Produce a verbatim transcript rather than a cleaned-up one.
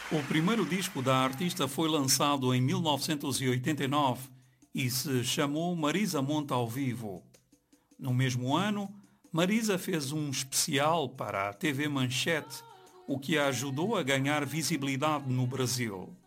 O primeiro disco da artista foi lançado em mil novecentos e oitenta e nove e se chamou Marisa Monte ao Vivo. No mesmo ano, Marisa fez um especial para a T V Manchete, o que a ajudou a ganhar visibilidade no Brasil.